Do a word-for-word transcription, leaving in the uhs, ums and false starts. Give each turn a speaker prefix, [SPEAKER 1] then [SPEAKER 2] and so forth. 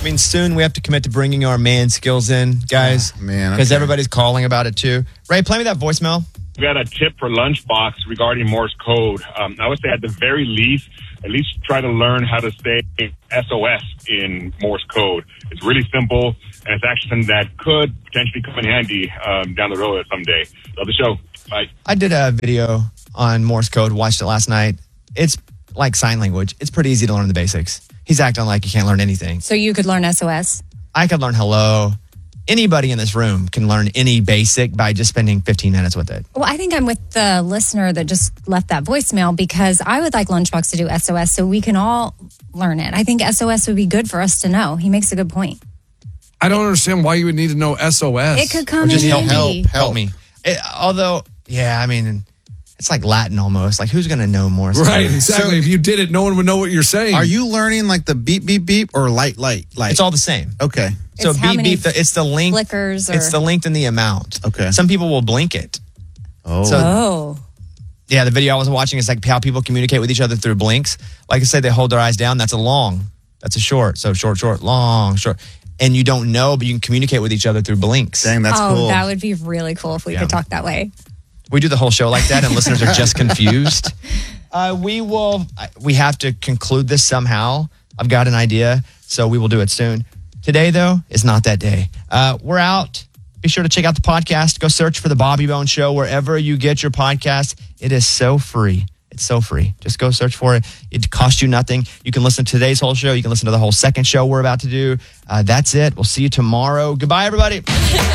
[SPEAKER 1] mean, soon we have to commit to bringing our man skills in, guys.
[SPEAKER 2] Oh, man,
[SPEAKER 1] because
[SPEAKER 2] okay.
[SPEAKER 1] everybody's calling about it too. Ray, play me that voicemail.
[SPEAKER 3] We got a tip for Lunchbox regarding Morse code. Um, I would say at the very least, at least try to learn how to say S O S in Morse code. It's really simple, and it's actually something that could potentially come in handy um, down the road someday. Love the show. Bye.
[SPEAKER 1] I did a video on Morse code, watched it last night. It's like sign language. It's pretty easy to learn the basics. He's acting like you can't learn anything.
[SPEAKER 4] So you could learn S O S?
[SPEAKER 1] I could learn hello. Anybody in this room can learn any basic by just spending fifteen minutes with it.
[SPEAKER 4] Well, I think I'm with the listener that just left that voicemail because I would like Lunchbox to do S O S so we can all learn it. I think S O S would be good for us to know. He makes a good point.
[SPEAKER 5] I don't understand why you would need to know S O S.
[SPEAKER 4] It could come
[SPEAKER 1] Or just
[SPEAKER 4] in
[SPEAKER 1] help,
[SPEAKER 4] handy.
[SPEAKER 1] help, help me. It, although, yeah, I mean, it's like Latin almost. Like, who's going to know Morse code?
[SPEAKER 5] Right, exactly.
[SPEAKER 2] So-
[SPEAKER 5] if you did it, no one would know what you're saying.
[SPEAKER 2] Are you learning like the beep, beep, beep or light, light, light?
[SPEAKER 1] It's all the same.
[SPEAKER 2] Okay.
[SPEAKER 1] So
[SPEAKER 4] It's how
[SPEAKER 1] beep
[SPEAKER 4] many
[SPEAKER 1] beep. The, it's the length.
[SPEAKER 4] flickers or-
[SPEAKER 1] It's the length and the amount.
[SPEAKER 2] Okay.
[SPEAKER 1] Some people will blink it.
[SPEAKER 2] Oh.
[SPEAKER 1] So
[SPEAKER 4] Oh.
[SPEAKER 1] yeah, the video I was watching is like how people communicate with each other through blinks. Like I said, they hold their eyes down. That's a long. That's a short. So short, short, long, short. And you don't know, but you can communicate with each other through blinks.
[SPEAKER 2] Dang, that's
[SPEAKER 4] oh,
[SPEAKER 2] cool.
[SPEAKER 4] that would be really cool if we
[SPEAKER 1] Yeah.
[SPEAKER 4] could talk that way.
[SPEAKER 1] We do the whole show like that, and listeners are just confused. Uh, we will. We have to conclude this somehow. I've got an idea, so we will do it soon. Today, though, is not that day. Uh, we're out. Be sure to check out the podcast. Go search for the Bobby Bone Show wherever you get your podcast. It is so free. It's so free. Just go search for it. It costs you nothing. You can listen to today's whole show. You can listen to the whole second show we're about to do. Uh, that's it. We'll see you tomorrow. Goodbye, everybody.